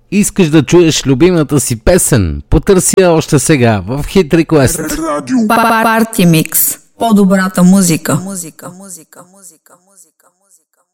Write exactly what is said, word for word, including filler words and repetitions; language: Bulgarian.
Искаш да чуеш любимата си песен? Потърси я още сега в Hit Request. Парти Микс. По-добрата музика. Музика, музика, музика, музика, музика.